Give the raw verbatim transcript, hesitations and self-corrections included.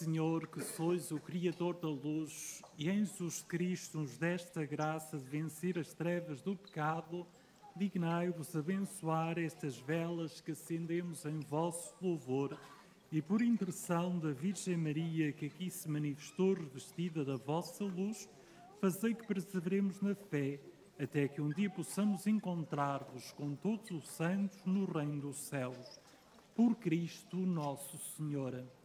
Senhor, que sois o Criador da luz e em Jesus Cristo nos desta graça de vencer as trevas do pecado, dignai-vos abençoar estas velas que acendemos em vosso louvor e por intercessão da Virgem Maria, que aqui se manifestou revestida da vossa luz, fazei que perseveremos na fé, até que um dia possamos encontrar-vos com todos os santos no reino dos céus. Por Cristo nosso Senhor.